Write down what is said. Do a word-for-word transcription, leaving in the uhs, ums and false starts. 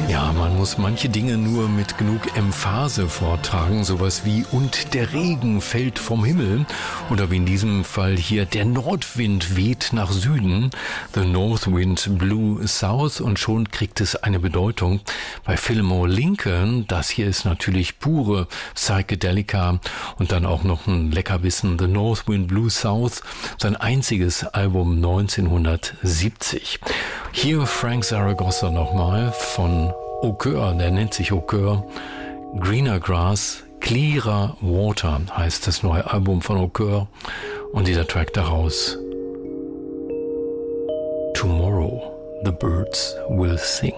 Ja, man muss manche Dinge nur mit genug Emphase vortragen, sowas wie "und der Regen fällt vom Himmel" oder wie in diesem Fall hier "der Nordwind weht nach Süden", "the North Wind blew south", und schon kriegt es eine Bedeutung. Bei Fillmore Lincoln, das hier ist natürlich pure Psychedelika und dann auch noch ein Leckerbissen, "The North Wind blew south", sein einziges Album neunzehnhundertsiebzig. Hier Frank Zaragoza nochmal von Au Coeur, der nennt sich Au Coeur. Greener Grass, Clearer Water heißt das neue Album von Au Coeur und dieser Track daraus: Tomorrow the birds will sing.